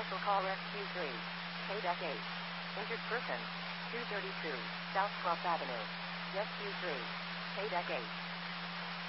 For caller Q3. KDEC 8. Injured person. 232 South Cross Avenue. Yes Q3. KDEC 8.